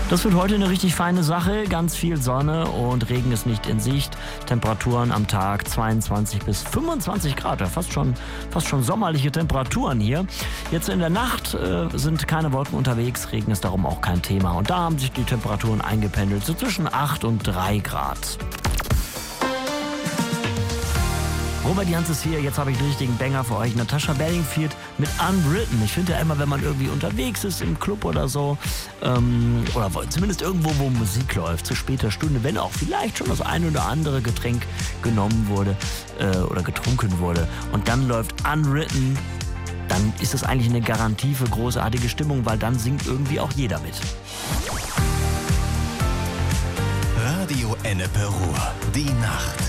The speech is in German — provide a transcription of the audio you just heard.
Das wird heute eine richtig feine Sache. Ganz viel Sonne und Regen ist nicht in Sicht. Temperaturen am Tag 22 bis 25 Grad. Ja, fast schon sommerliche Temperaturen hier. Jetzt in der Nacht sind keine Wolken unterwegs. Regen ist darum auch kein Thema. Und da haben sich die Temperaturen eingependelt, so zwischen 8 und 3 Grad. Robert Jans ist hier, jetzt habe ich einen richtigen Banger für euch. Natasha Bedingfield mit Unwritten. Ich finde ja immer, wenn man irgendwie unterwegs ist im Club oder so, oder zumindest irgendwo, wo Musik läuft, zu später Stunde, wenn auch vielleicht schon das ein oder andere Getränk genommen wurde oder getrunken wurde und dann läuft Unwritten, dann ist das eigentlich eine Garantie für großartige Stimmung, weil dann singt irgendwie auch jeder mit. Radio Ennepe Ruhr, die Nacht.